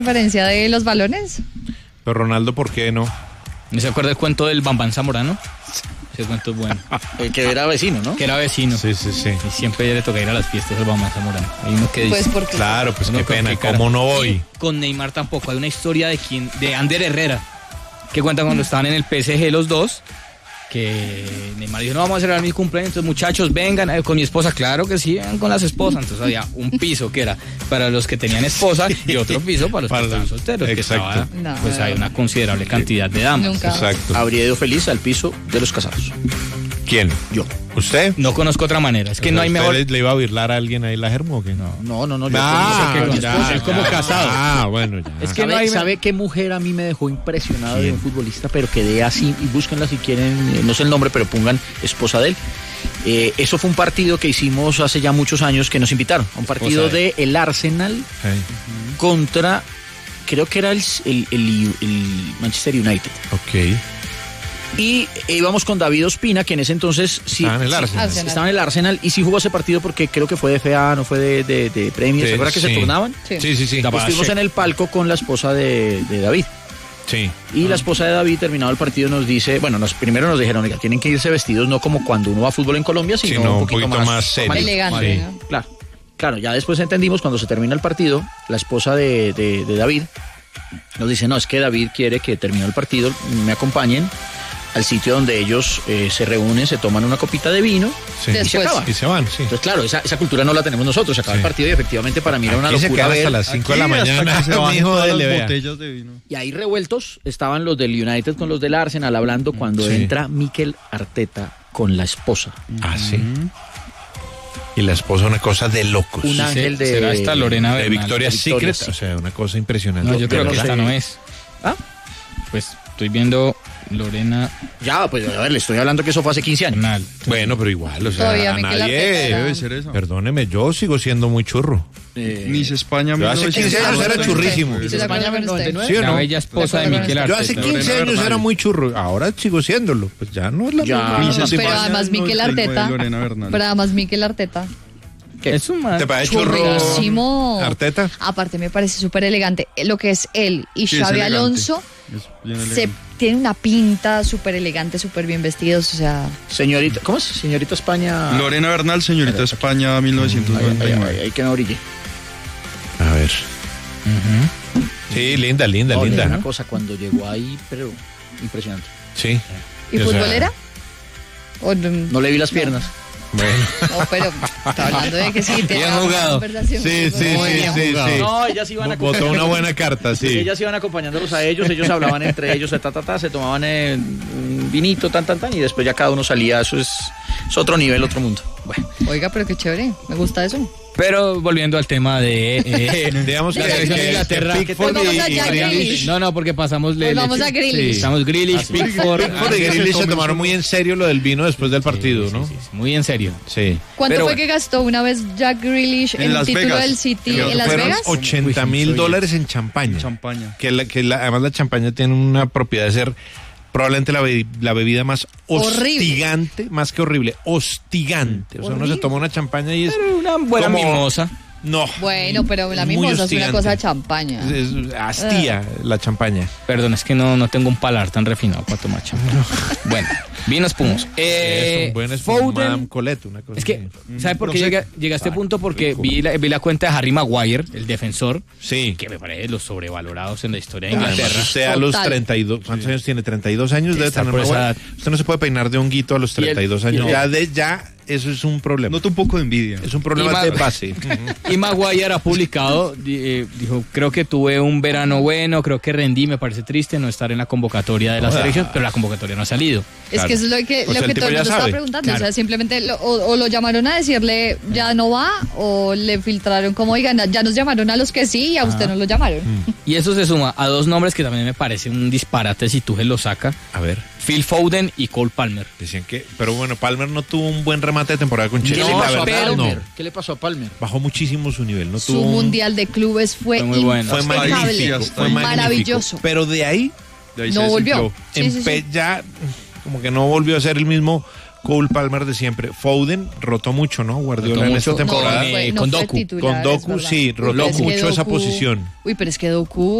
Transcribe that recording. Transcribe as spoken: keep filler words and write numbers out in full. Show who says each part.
Speaker 1: ¿Diferencia de los balones?
Speaker 2: Pero Ronaldo, ¿por qué no?
Speaker 3: ¿No se acuerda el cuento del Bambán Zamorano? Ese cuento es bueno.
Speaker 4: El que era vecino, ¿no?
Speaker 3: Que era vecino.
Speaker 2: Sí, sí, sí.
Speaker 3: Y siempre le toca ir a las fiestas al Bambán Zamorano. Hay uno que dice...
Speaker 1: Pues porque...
Speaker 2: Claro, pues
Speaker 3: uno
Speaker 2: qué
Speaker 3: con
Speaker 2: pena,
Speaker 3: qué cara.
Speaker 2: ¿cómo no voy?
Speaker 3: Y con Neymar tampoco. Hay una historia de quien, de Ander Herrera, que cuenta cuando estaban en el P S G los dos, que Neymar dijo, no, vamos a celebrar mi cumpleaños, entonces muchachos, vengan eh, con mi esposa. Claro que sí, vengan con las esposas. Entonces había un piso que era para los que tenían esposa y otro piso para los
Speaker 2: Para
Speaker 3: que estaban
Speaker 2: los-
Speaker 3: solteros. Que
Speaker 2: exacto.
Speaker 3: estaba,
Speaker 1: No.
Speaker 3: pues hay una considerable cantidad de damas.
Speaker 1: Nunca.
Speaker 2: Exacto.
Speaker 4: Habría ido feliz al piso de los casados.
Speaker 2: ¿Quién?
Speaker 4: Yo.
Speaker 2: ¿Usted?
Speaker 3: No conozco otra manera. Es que
Speaker 2: O sea,
Speaker 3: no hay
Speaker 2: ¿usted
Speaker 3: mejor...
Speaker 2: Le, le iba a birlar a alguien ahí la germo o qué? No.
Speaker 4: No, no, no. Yo
Speaker 2: Ah,
Speaker 4: con- con mi
Speaker 2: ya,
Speaker 4: esposa.
Speaker 3: es como
Speaker 2: ya.
Speaker 3: casado.
Speaker 2: Ah, bueno, ya.
Speaker 3: Es que
Speaker 4: ¿Sabe,
Speaker 3: no hay-
Speaker 4: ¿Sabe qué mujer a mí me dejó impresionado de
Speaker 2: ¿Quién?
Speaker 4: un futbolista? Pero quedé así, y búsquenla si quieren, eh, no sé el nombre, pero pongan esposa de él. Eh, eso fue un partido que hicimos hace ya muchos años que nos invitaron. A un partido
Speaker 3: Esposa de
Speaker 4: de el Arsenal
Speaker 2: Sí.
Speaker 4: contra, creo que era el, el- el- el Manchester United.
Speaker 2: Ok.
Speaker 4: Y eh, íbamos con David Ospina, que en ese entonces sí,
Speaker 2: Estaba en el
Speaker 4: sí,
Speaker 2: Arsenal.
Speaker 1: Arsenal.
Speaker 4: estaba en el Arsenal y sí jugó ese partido porque creo que fue de F A, no fue de, de, de Premier.
Speaker 2: Sí,
Speaker 4: ¿Se acuerda que se
Speaker 2: sí.
Speaker 4: turnaban?
Speaker 1: Sí.
Speaker 2: Sí, sí, sí.
Speaker 3: Tapa-
Speaker 4: Estuvimos
Speaker 3: Sheck.
Speaker 4: en el palco con la esposa de, de David.
Speaker 2: Sí.
Speaker 4: Y la esposa de David, terminado el partido, nos dice, bueno, nos, primero nos dijeron, oiga, tienen que irse vestidos no como cuando uno va a fútbol en Colombia, sino
Speaker 2: Sino
Speaker 4: un poquito, más,
Speaker 2: serio.
Speaker 1: Elegante,
Speaker 2: Sí.
Speaker 1: ¿no?
Speaker 4: Claro, claro, ya después entendimos, cuando se termina el partido, la esposa de, de- de David nos dice, no, es que David quiere que termine el partido, me acompañen al sitio donde ellos eh, se reúnen, se toman una copita de vino
Speaker 2: Sí.
Speaker 4: y se
Speaker 1: Después.
Speaker 4: acaba.
Speaker 2: Y se van, sí.
Speaker 4: Entonces, claro, esa, esa cultura no la tenemos nosotros, se acaba
Speaker 2: Sí.
Speaker 4: el partido y efectivamente para mí era una
Speaker 2: Aquí se
Speaker 4: locura
Speaker 2: quedan hasta
Speaker 4: ver-
Speaker 2: las cinco de la
Speaker 5: Aquí hasta
Speaker 2: mañana.
Speaker 5: que se bajen
Speaker 2: Mijo
Speaker 5: todas
Speaker 2: de
Speaker 5: las
Speaker 2: Levea.
Speaker 5: botellas de vino.
Speaker 4: Y ahí revueltos estaban los del United con los del Arsenal hablando cuando
Speaker 2: Sí.
Speaker 4: entra Mikel Arteta con la esposa.
Speaker 2: Ah, sí. Y la esposa, una cosa de locos.
Speaker 4: Un ángel de...
Speaker 3: ¿Será esta Lorena
Speaker 2: De
Speaker 3: Bernal?
Speaker 2: Victoria's
Speaker 4: de Victoria's
Speaker 2: Secret. O sea, una cosa impresionante.
Speaker 3: No, yo creo
Speaker 4: no
Speaker 3: que
Speaker 4: sé.
Speaker 3: esta no es.
Speaker 4: ¿Ah?
Speaker 3: Pues estoy viendo Lorena
Speaker 4: Ya, pues a ver, le estoy hablando que eso fue hace quince años.
Speaker 3: Bernal.
Speaker 2: Bueno, pero igual, o sea,
Speaker 1: Todavía
Speaker 2: a
Speaker 1: Mikel
Speaker 2: nadie...
Speaker 1: Arteta.
Speaker 5: Debe ser esa.
Speaker 2: Perdóneme, yo sigo siendo muy churro.
Speaker 4: Eh,
Speaker 5: Miss España
Speaker 2: Yo hace quince años era churrísimo.
Speaker 1: Estoy de acuerdo con usted.
Speaker 2: ¿Sí o
Speaker 3: La
Speaker 2: no?
Speaker 3: bella esposa de
Speaker 1: De acuerdo
Speaker 3: Miquel
Speaker 1: con
Speaker 2: Yo
Speaker 3: Arteta.
Speaker 2: hace quince
Speaker 5: Lorena
Speaker 2: años era
Speaker 5: Bernal.
Speaker 2: muy churro, ahora sigo siéndolo. Pues ya no es la
Speaker 4: Ya.
Speaker 2: misma.
Speaker 5: Miss
Speaker 1: Pero
Speaker 5: España,
Speaker 1: además Mikel
Speaker 5: noventa y nueve,
Speaker 1: Arteta,
Speaker 5: Lorena Bernal.
Speaker 1: pero además Mikel Arteta,
Speaker 3: Es un man.
Speaker 2: ¿Te parece churro
Speaker 1: churrísimo.
Speaker 2: Arteta?
Speaker 1: Aparte me parece súper elegante. Lo que es él y
Speaker 5: Sí, es
Speaker 1: Xavi
Speaker 5: elegante.
Speaker 1: Alonso
Speaker 5: Es bien
Speaker 1: se
Speaker 5: elegante.
Speaker 1: tienen una pinta súper elegante, súper bien vestidos, o sea,
Speaker 4: Señorita, ¿cómo es? Señorita España.
Speaker 5: Lorena Bernal, señorita España, mil novecientos
Speaker 4: Ahí,
Speaker 5: noventa y
Speaker 4: ahí,
Speaker 5: nueve.
Speaker 4: ahí, ahí que no brille.
Speaker 2: A ver. Sí, linda, linda,
Speaker 4: No,
Speaker 2: linda.
Speaker 4: Una
Speaker 2: ¿no?
Speaker 4: cosa cuando llegó ahí, pero impresionante.
Speaker 2: Sí.
Speaker 1: ¿y
Speaker 2: O sea,
Speaker 1: futbolera? O no,
Speaker 4: No le vi las piernas.
Speaker 2: Bueno.
Speaker 1: no, pero está hablando de que sí,
Speaker 3: Bien
Speaker 1: tenía una
Speaker 3: jugado.
Speaker 1: conversación
Speaker 2: Sí,
Speaker 1: con-
Speaker 2: sí,
Speaker 3: Muy
Speaker 2: sí,
Speaker 3: bien
Speaker 2: sí,
Speaker 3: jugado.
Speaker 2: sí.
Speaker 4: No, ellas iban
Speaker 2: Botó una buena carta, sí.
Speaker 4: Ellas iban acompañándolos a ellos, ellos hablaban entre ellos, ta, ta, ta, se tomaban eh, un vinito, tan, tan, tan, y después ya cada uno salía, eso es, es otro nivel, otro mundo. Bueno,
Speaker 1: Oiga, pero qué chévere, me gusta eso.
Speaker 3: Pero volviendo al tema de... eh,
Speaker 2: Digamos
Speaker 3: la
Speaker 2: que,
Speaker 3: selección
Speaker 2: que-
Speaker 3: de Inglaterra...
Speaker 2: que Pickford
Speaker 1: Pues vamos
Speaker 2: y-
Speaker 1: a
Speaker 2: y
Speaker 1: Jack
Speaker 2: Grealish-
Speaker 1: Grealish.
Speaker 3: No, no, porque pasamos...
Speaker 1: Pues vamos a Grealish.
Speaker 3: Estamos Grealish, Pickford...
Speaker 2: Pickford y Grealish se tomaron muy en serio lo del vino después del partido,
Speaker 3: Sí,
Speaker 2: ¿no?
Speaker 3: sí, sí, muy en serio.
Speaker 2: Sí.
Speaker 1: ¿Cuánto
Speaker 3: Pero
Speaker 1: fue
Speaker 3: bueno.
Speaker 1: que gastó una vez Jack Grealish en,
Speaker 5: En
Speaker 1: un
Speaker 5: Las
Speaker 1: título
Speaker 5: Vegas.
Speaker 1: del City
Speaker 5: Creo
Speaker 1: en
Speaker 5: que
Speaker 1: Las
Speaker 2: Fueron
Speaker 1: Vegas?
Speaker 2: ochenta mil dólares en champaña.
Speaker 5: Champaña.
Speaker 2: Que, la, que la- además la champaña tiene una propiedad de ser probablemente la, be- la bebida más
Speaker 1: Horrible.
Speaker 2: hostigante, más que horrible, hostigante. O sea, uno se toma una champaña y es
Speaker 3: Pero una buena
Speaker 2: como-
Speaker 3: mimosa.
Speaker 2: No.
Speaker 1: Bueno, pero la
Speaker 2: muy
Speaker 1: mimosa es una
Speaker 2: hostigante.
Speaker 1: cosa de champaña.
Speaker 2: Es, es- hastía la champaña.
Speaker 3: Perdón, es que no, no tengo un paladar tan refinado para tomar champán. Bueno, vino espumoso. Eh,
Speaker 2: es un buen
Speaker 3: Foden-
Speaker 2: Madame Colette, una cosa
Speaker 3: Es que,
Speaker 2: así.
Speaker 3: ¿sabe por qué
Speaker 5: No sé.
Speaker 3: llegué, llegué a este
Speaker 2: Ah,
Speaker 3: punto? Porque
Speaker 2: rico.
Speaker 3: vi la, vi la cuenta de Harry Maguire, el defensor,
Speaker 2: Sí.
Speaker 3: que me parece de los sobrevalorados en la historia de
Speaker 2: Además,
Speaker 3: Inglaterra.
Speaker 2: usted a los
Speaker 1: Total.
Speaker 2: treinta y dos, ¿cuántos años tiene? treinta y dos años debe
Speaker 3: Está
Speaker 2: tener
Speaker 3: por
Speaker 2: una
Speaker 3: esa
Speaker 2: buena-
Speaker 3: edad.
Speaker 2: Usted no se puede peinar de honguito a los
Speaker 3: Y el-
Speaker 2: treinta y dos años.
Speaker 3: y el-
Speaker 2: Ya, de, ya eso es un problema.
Speaker 5: Noto un poco de envidia.
Speaker 2: Es un problema
Speaker 3: Y ma-
Speaker 2: de base.
Speaker 3: Y Maguire ha publicado, di- eh, dijo, creo que tuve un verano bueno, creo que rendí, me parece triste no estar en la convocatoria de la
Speaker 2: Joda.
Speaker 3: selección, pero la convocatoria no ha salido.
Speaker 1: Es
Speaker 2: Claro.
Speaker 1: que eso es lo que,
Speaker 2: O sea,
Speaker 1: lo
Speaker 2: el
Speaker 1: que
Speaker 2: tipo
Speaker 1: todo el
Speaker 2: ya
Speaker 1: mundo estaba
Speaker 2: sabe.
Speaker 1: preguntando.
Speaker 3: Claro.
Speaker 1: O sea, simplemente lo- o, o lo llamaron a decirle ya no va, o le filtraron como, oigan, ya nos llamaron a los que sí y a usted no lo llamaron.
Speaker 3: Y eso se suma a dos nombres que también me parece un disparate si Tuchel lo saca,
Speaker 2: A ver,
Speaker 3: Phil Foden y Cole Palmer.
Speaker 2: decían que, pero bueno, Palmer no tuvo un buen remate de temporada con
Speaker 4: ¿Qué
Speaker 2: Chelsea,
Speaker 4: le
Speaker 3: No,
Speaker 2: la
Speaker 4: pasó a
Speaker 2: verdad
Speaker 3: pero-
Speaker 2: no.
Speaker 4: Palmer? ¿Qué le pasó a Palmer?
Speaker 2: Bajó muchísimo su nivel, no
Speaker 1: Su
Speaker 2: tuvo un-
Speaker 1: mundial de clubes fue,
Speaker 3: Fue muy bueno.
Speaker 2: fue
Speaker 1: impecable,
Speaker 2: magnífico,
Speaker 5: hasta
Speaker 2: fue
Speaker 5: ahí.
Speaker 2: magnífico.
Speaker 1: maravilloso.
Speaker 2: Pero de ahí
Speaker 5: De ahí
Speaker 1: No
Speaker 5: se
Speaker 1: volvió.
Speaker 5: desinfló.
Speaker 1: Sí, sí,
Speaker 2: empe-
Speaker 1: sí.
Speaker 2: ya como que no volvió a ser el mismo Cole Palmer de siempre. Foden rotó mucho, ¿no? Guardiola en esta
Speaker 3: mucho.
Speaker 2: temporada.
Speaker 3: No,
Speaker 1: fue-
Speaker 3: eh,
Speaker 1: no
Speaker 3: con
Speaker 1: fue
Speaker 3: Doku.
Speaker 1: titular,
Speaker 2: Con
Speaker 1: es
Speaker 2: Doku,
Speaker 1: verdad.
Speaker 2: sí,
Speaker 1: Uy, pero
Speaker 2: rotó
Speaker 1: es que
Speaker 2: mucho esa
Speaker 1: Doku-
Speaker 2: posición.
Speaker 1: Uy, pero es que Doku